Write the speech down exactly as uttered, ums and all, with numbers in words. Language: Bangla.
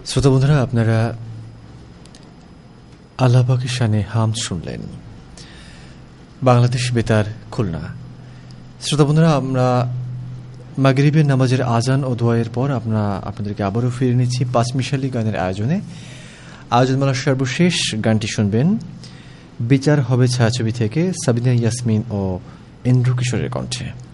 শ্রোতা বন্ধুরা, আপনারা আল্লাহ পাকের শানে হামদ শুনলেন বাংলাদেশ বেতার খুলনা। শ্রোতা বন্ধুরা, আমরা মাগরিবের নামাজের আজান ও দোয়ায়ের পর আমরা আপনাদেরকে আবারও ফিরে নিচ্ছি পাঁচমিশালি গানের আয়োজনে। আয়োজনমালার সর্বশেষ গানটি শুনবেন বিচার হবে ছায়াছবি থেকে সাবিনা ইয়াসমিন ও ইন্দ্র কিশোরের কণ্ঠে।